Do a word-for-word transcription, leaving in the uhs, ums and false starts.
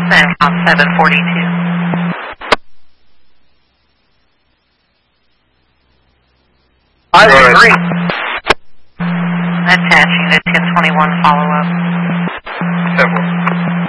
Then seven forty-two. I agree. Attaching to ten twenty-one follow-up. Several.